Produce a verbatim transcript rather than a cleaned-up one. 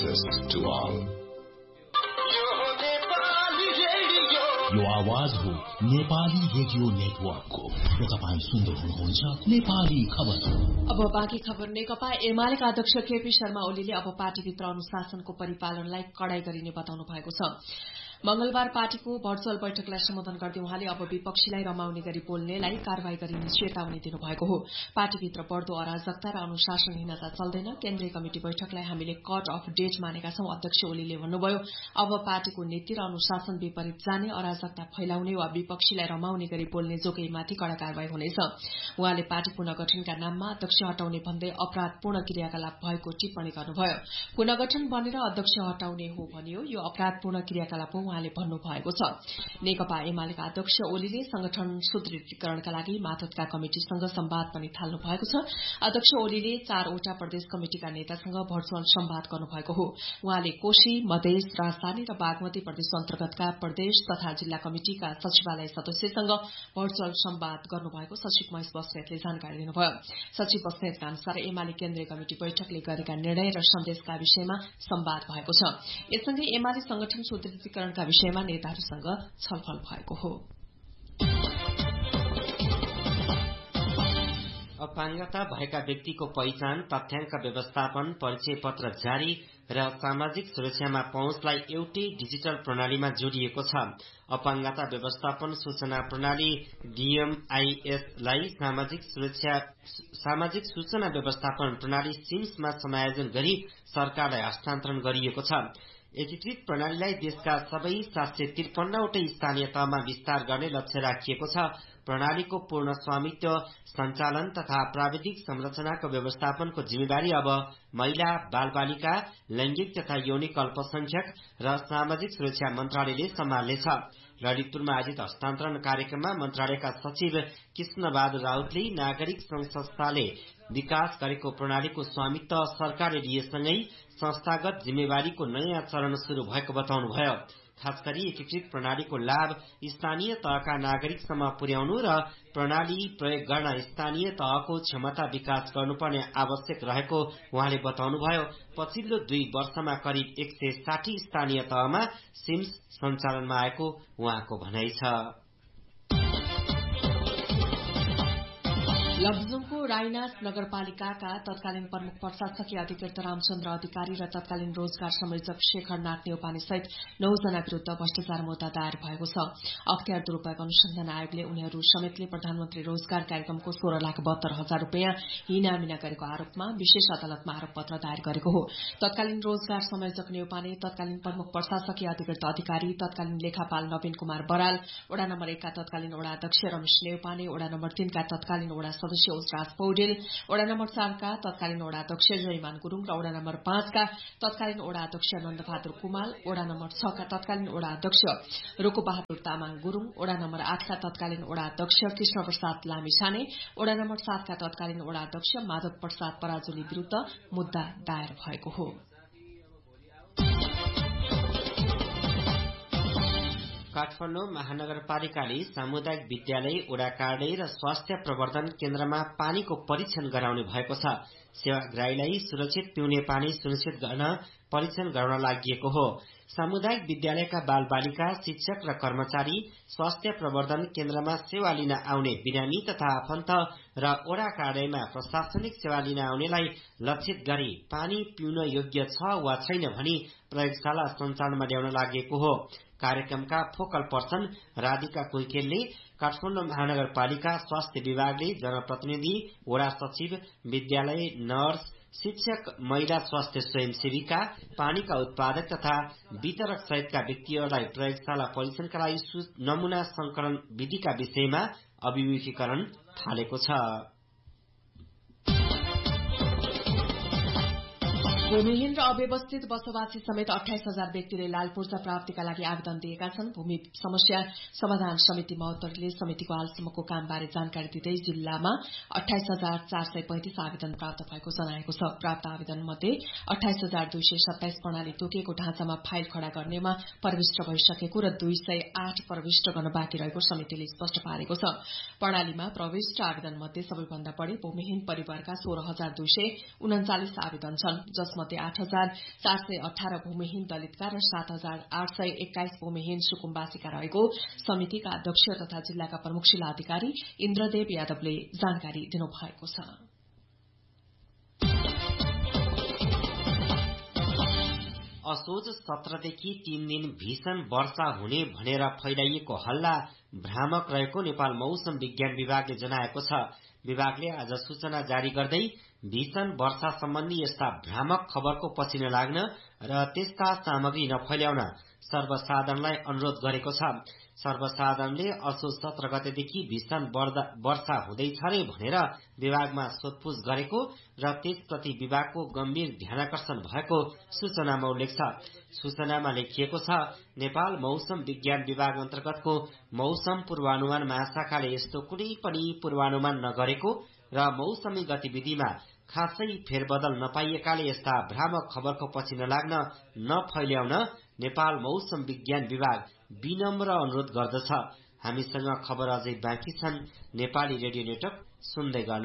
access to all. यो आवाज हो नेपाली रेडियो नेटवर्कको र तपाईं सुन्दै हुनुहुन्छ नेपाली खबर। अब बाँकी खबर। नेकपा एमालेका अध्यक्ष केपी शर्मा ओलीले अब पार्टीभित्र अनुशासनको परिपालनलाई कडाई गरिने बताउनु भएको छ। मंगलबार पार्टीको भर्चुअल बैठकलाई सम्बोधन गर्दै उहाँले अब विपक्षीलाई रमाउने गरी बोल्नेलाई कार्यवाही गरिने चेतावनी दिनुभएको हो। पार्टीभित्र बढ़दो अराजकता र अनुशासनहीनता चल्दैन। केन्द्रीय कमिटी बैठकलाई हामीले कट अफ डेट मानेका छौं। अध्यक्ष ओलीले भन्नुभयो, अब पार्टीको नीति र अनुशासन विपरीत जाने, अराजकता फैलाउने वा विपक्षीलाई रमाउने गरी बोल्ने जोगैमाथि कड़ा कार्यवाही हुनेछ। उहाँले पार्टी पुनर्गठनका नाममा अध्यक्ष हटाउने भन्दै अपराधपूर्ण क्रियाकलाप भएको टिप्पणी गर्नुभयो। पुनर्गठन बनेर अध्यक्ष हटाउने हो भनियो, यो अपराधपूर्ण क्रियाकलाप हो उहाँले भन्नु भएको छ। नेकपा एमालेका अध्यक्ष ओलीले संगठन सुदृढीकरणका लागि मातहतका कमिटिसँग संवाद पनि थाल्नु भएको छ। अध्यक्ष ओलीले चारवटा प्रदेश कमिटिका नेतासँग भर्चुअल संवाद गर्नुभएको हो। उहाँले कोशी, मधेस, राजधानी र बागमती प्रदेश अन्तर्गतका प्रदेश तथा जिल्ला कमिटिका सचिवालय सदस्यसँग भर्चुअल संवाद गर्नुभएको सचिव महेश बस्नेतले जानकारी दिनुभयो। सचिव बस्नेतका अनुसार एमाले केन्द्रीय कमिटि बैठकले गरेका निर्णय र सन्देशका विषयमा संवाद भएको छ। यससँगै एमाले संगठन सुदृढीकरण का विषयमा नेताहरूसँग छलफल भएको हो। अपाङ्गता भएका व्यक्तिको पहिचान, तथ्याङ्क व्यवस्थापन, परिचय पत्र जारी र सामाजिक सुरक्षामा पहुँचलाई एउटै डिजिटल प्रणालीमा जोडिएको छ। अपाङ्गता व्यवस्थापन सूचना प्रणाली डीएमआईएसलाई सामाजिक सुरक्षा सामाजिक सूचना व्यवस्थापन प्रणाली सिम्समा समायोजन गरी सरकारलाई हस्तान्तरण गरिएको छ। एकीकृत प्रणालीलाई देशका सबै सात सय त्रिपन्नवटै स्थानीय तहमा विस्तार गर्ने लक्ष्य राखिएको छ। प्रणालीको पूर्ण स्वामित्व, सञ्चालन तथा प्राविधिक संरचनाको व्यवस्थापनको जिम्मेवारी अब महिला, बालबालिका, लैंगिक तथा यौनिक अल्पसंख्यक र सामाजिक सुरक्षा मन्त्रालयले सम्हाल्नेछ। ललितपुरमा आयोजित हस्तान्तरण कार्यक्रममा मन्त्रालयका सचिव कृष्णबहादुर राउतले नागरिक संघ संस्थाले विकास गरेको प्रणालीको स्वामित्व सरकारले लिएसँगै संस्थागत जिम्मेवारीको नयाँ चरण शुरू भएको बताउनुभयो। खास गरी एकीकृत प्रणालीको लाभ स्थानीय तहका नागरिकसम्म पुर्याउनु र प्रणाली प्रयोग गर्न स्थानीय तहको क्षमता विकास गर्नुपर्ने आवश्यक रहेको उहाँले बताउनुभयो। पछिल्लो दुई वर्षमा करिब एक सय साठी स्थानीय तहमा सिम्स सञ्चालनमा आएको उहाँको भनाइ छ। लमजुङको राइनास नगरपालिकाका तत्कालीन प्रमुख प्रशासकीय अधिकृत रामचन्द्र अधिकारी र तत्कालीन रोजगार संयोजक शेखर नाथ नेउपाने सहित नौ जना विरूद्ध भ्रष्टाचार मुद्दा दायर भएको छ। अख्तियार दुरूपयोग अनुसन्धान आयोगले उनीहरू समेतले प्रधानमन्त्री रोजगार कार्यक्रमको सोह्र लाख बहत्तर हजार रूपियाँ हिनामिना गरेको आरोपमा विशेष अदालतमा आरोप पत्र दायर गरेको हो। तत्कालीन रोजगार संयोजक नेउपाने, तत्कालीन प्रमुख प्रशासकीय अधिकृत अधिकारी, तत्कालीन लेखापाल नवीन कुमार बराल, वडा नम्बर एकका तत्कालीन वडा अध्यक्ष रमेश नेउपाने, वडा नम्बर तीनका तत्कालीन वडा सदस्य उजराज पौडेल, वडा नम्बर चारका तत्कालीन वडा अध्यक्ष जयमान गुरूङ र वडा नम्बर पाँचका तत्कालीन वडा अध्यक्ष नन्दबहादुर कुमाल, वडा नम्बर छका तत्कालीन वडा अध्यक्ष रुकुबहादुर तामाङ गुरूङ, वडा नम्बर आठका तत्कालीन वडा अध्यक्ष कृष्ण प्रसाद लामिछाने, वडा नम्बर सातका तत्कालीन वडा अध्यक्ष माधव प्रसाद पराजुली विरूद्ध मुद्दा दायर भएको हो। काठमाडौँ महानगरपालिकाले सामुदायिक विद्यालय, वडा कार्यालय र स्वास्थ्य प्रवर्धन केन्द्रमा पानीको परीक्षण गराउने भएको छ। सेवाग्राहीलाई सुरक्षित पिउने पानी सुनिश्चित गर्न परीक्षण गराउन लागि हो। सामुदायिक विद्यालयका बालबालिका, शिक्षक र कर्मचारी, स्वास्थ्य प्रवर्धन केन्द्रमा सेवा लिन आउने बिरामी तथा आफन्त र वडा कार्यालयमा प्रशासनिक सेवा लिन आउनेलाई लक्षित गरी पानी पिउन योग्य छ वा छैन भनी प्रयोगशाला सञ्चालनमा ल्याउन लागेको हो। कार्यक्रमका फोकल पर्सन राधिका कोइकेलले काठमाडौँ महानगरपालिका स्वास्थ्य विभागले जनप्रतिनिधि, वडा सचिव, विद्यालय, नर्स, शिक्षक, महिला स्वास्थ्य स्वयंसेविका, पानीका उत्पादक तथा वितरक सहितका व्यक्तिहरूलाई प्रयोगशाला परीक्षणका लागि नमूना संकलन विधिका विषयमा अभिमुखीकरण थालेको छ। भूमिहीन र अव्यवस्थित बसोबासी समेत अठाइस हजार व्यक्तिले लाल पूर्जा प्राप्तिका लागि आवेदन दिएका छन्। भूमि समस्या समाधान समिति महोत्तरीले समितिको हालसम्मको कामबारे जानकारी दिँदै जिल्लामा अठाइस हजार चार सय पैंतिस आवेदन प्राप्त भएको जनाएको छ। प्राप्त आवेदन मध्ये अठाइस हजार दुई सय सत्ताइस प्रणाली तोकिएको ढाँचामा फाइल खड़ा गर्नेमा प्रविष्ट भइसकेको र दुई सय आठ प्रविष्ट गर्न बाँकी रहेको समितिले स्पष्ट पारेको छ। प्रणालीमा प्रविष्ट आवेदन मध्ये सबैभन्दा बढ़ी भूमिहीन परिवारका सोह्र हजार दुई सय उन्चालिस आवेदन छन्, जसमा जसमध्ये आठ हजार चार सय अठार भूमिहीन दलितका र सात हजार आठ सय एक्काइस भूमिहीन सुकुम्बासीका रहेको समितिका अध्यक्ष तथा जिल्लाका प्रमुख जिल्ला अधिकारी इन्द्रदेव यादवले जानकारी दिनुभएको छ। असोज सत्रदेखि तीन दिन भीषण वर्षा हुने भनेर फैलाइएको हल्ला भ्रामक रहेको नेपाल मौसम विज्ञान विभागले जनाएको छ। विभागले आज सूचना जारी गर्दै भीषण वर्षा सम्बन्धी यस्ता भ्रामक खबरको पछि नलाग्न र त्यस्ता सामग्री नफैल्याउन सर्वसाधारणलाई अनुरोध गरेको छ। सर्वसाधारणले असोज सत्र गतेदेखि भीषण वर्षा हुँदैछ रे भनेर विभागमा सोधपुछ गरेको र त्यसप्रति विभागको गम्भीर ध्यानाकर्षण भएको सूचनामा उल्लेख छ। सूचनामा लेखिएको छ, नेपाल मौसम विज्ञान विभाग अन्तर्गतको मौसम पूर्वानुमान महाशाखाले यस्तो कुनै पनि पूर्वानुमान नगरेको र मौसमी गतिविधिमा खासै फेरबदल नपाइएकाले यस्ता भ्रामक खबरको पछि नलाग्न नफैल्याउन नेपाल मौसम विज्ञान विभाग विनम्र अनुरोध गर्दछ। हामीसँग खबर अझै बाँकी छन्। नेपाली रेडियो नेटवर्क सुन्दै गर्नु।